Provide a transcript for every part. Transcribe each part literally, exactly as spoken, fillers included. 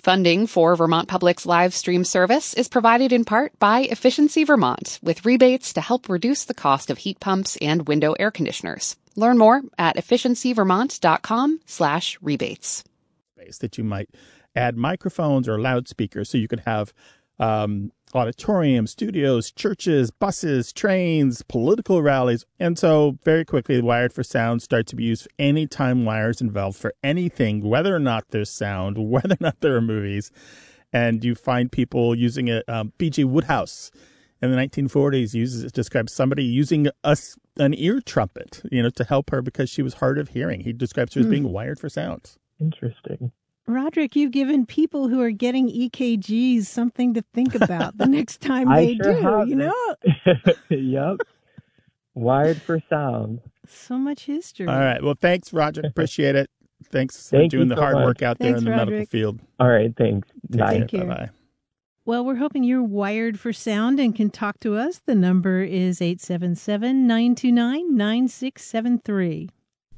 Funding for Vermont Public's live stream service is provided in part by Efficiency Vermont, with rebates to help reduce the cost of heat pumps and window air conditioners. Learn more at efficiencyvermont.com slash rebates. That you might add microphones or loudspeakers so you could have um, auditoriums, studios, churches, buses, trains, political rallies. And so very quickly, Wired for Sound starts to be used anytime wires involved for anything, whether or not there's sound, whether or not there are movies. And you find people using it. Um, B G Woodhouse in the nineteen forties uses describes somebody using a, an ear trumpet, you know, to help her because she was hard of hearing. He describes her as being wired for sound. Interesting. Roderick, you've given people who are getting E K Gs something to think about the next time they sure do, have you know? Yep. Wired for Sound. So much history. All right. Well, thanks, Roger. Appreciate it. Thanks for Thank doing the so hard much. work out Thanks, there in the Roderick. medical field. All right. Thanks. Bye. Take care. Bye-bye. Well, we're hoping you're wired for sound and can talk to us. The number is eight seven seven, nine two nine, nine six seven three.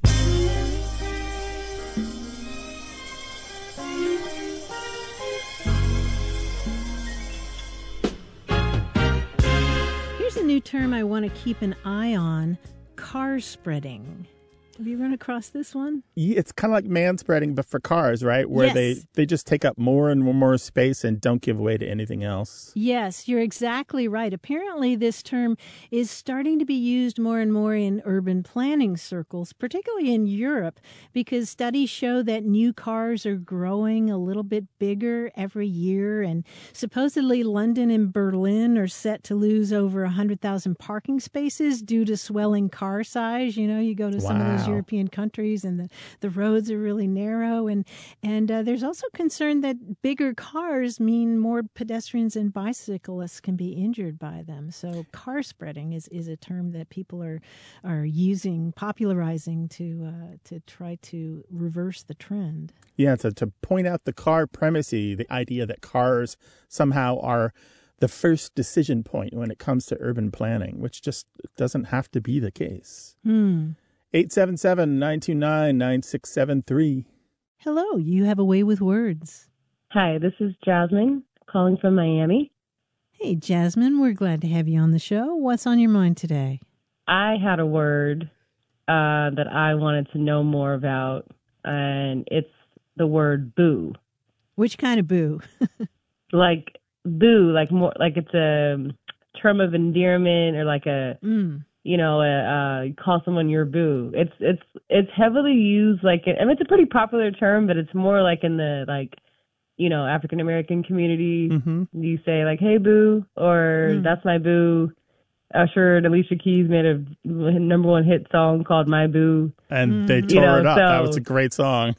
Here's a new term I want to keep an eye on: car spreading. Have you run across this one? Yeah, it's kind of like man spreading, but for cars, right? Where Yes. they, they just take up more and more space and don't give way to anything else. Yes, you're exactly right. Apparently, this term is starting to be used more and more in urban planning circles, particularly in Europe, because studies show that new cars are growing a little bit bigger every year. And supposedly, London and Berlin are set to lose over one hundred thousand parking spaces due to swelling car size. You know, you go to some of those Wow. European countries and the, the roads are really narrow. And, and uh, there's also concern that bigger cars mean more pedestrians and bicyclists can be injured by them. So car spreading is, is a term that people are are using, popularizing to uh, to try to reverse the trend. Yeah, to, to point out the car primacy, the idea that cars somehow are the first decision point when it comes to urban planning, which just doesn't have to be the case. Hmm. eight seven seven, nine two nine, nine six seven three. Hello, you have a way with words. Hi, this is Jasmine calling from Miami. Hey, Jasmine, we're glad to have you on the show. What's on your mind today? I had a word uh, that I wanted to know more about, and it's the word boo. Which kind of boo? Like boo, like more like it's a term of endearment or like a Mm. you know, uh, you call someone your boo. It's it's it's heavily used like I mean it's a pretty popular term, but it's more like in the like you know African American community. Mm-hmm. You say like, "Hey boo," or Mm. "That's my boo." Usher and Alicia Keys made a number one hit song called "My Boo," And they Mhm. tore You know, it up. That so- was a great song.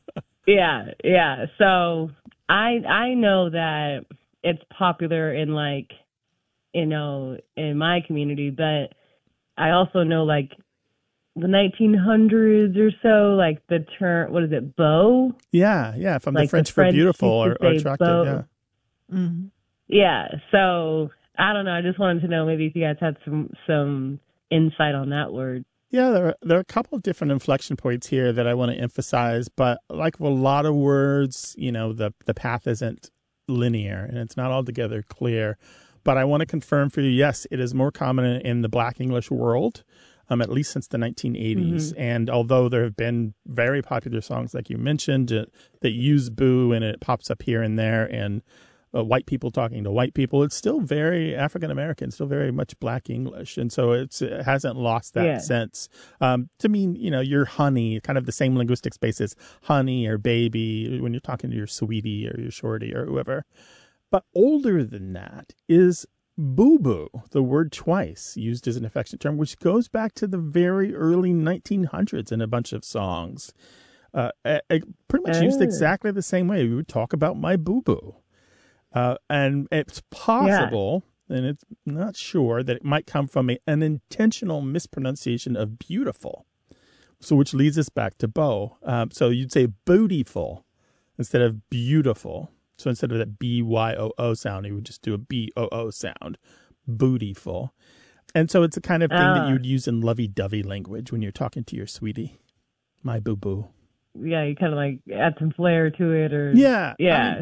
Yeah, yeah. So I I know that it's popular in like you know in my community, but I also know like the nineteen hundreds or so, like the term, what is it, beau? yeah, yeah, from Like the French the for French beautiful or, used to or say attractive. beau. Yeah. Mm. Yeah. So I don't know. I just wanted to know maybe if you guys had some some insight on that word. Yeah, there are, there are a couple of different inflection points here that I want to emphasize, but like with a lot of words, you know, the the path isn't linear and it's not altogether clear. But I want to confirm for you, yes, it is more common in, in the Black English world, um, at least since the nineteen eighties. Mm-hmm. And although there have been very popular songs, like you mentioned, uh, that use boo and it pops up here and there, and uh, white people talking to white people, it's still very African American, still very much Black English. And so it's, it hasn't lost that Yeah. sense. Um, to mean, you know, your honey, kind of the same linguistic space as honey or baby when you're talking to your sweetie or your shorty or whoever. But older than that is boo-boo, the word twice used as an affectionate term, which goes back to the very early nineteen hundreds in a bunch of songs. Uh, uh, pretty much used Oh. exactly the same way. We would talk about my boo-boo. Uh, and it's possible, and it's not sure, that it might come from a, an intentional mispronunciation of beautiful. So which leads us back to beau. Um, so you'd say bootyful instead of beautiful. So instead of that B Y O O sound, you would just do a B O O sound, bootyful. And so it's the kind of thing Ah. that you would use in lovey-dovey language when you're talking to your sweetie. My boo-boo. Yeah, you kind of like add some flair to it, or Yeah. yeah. I mean,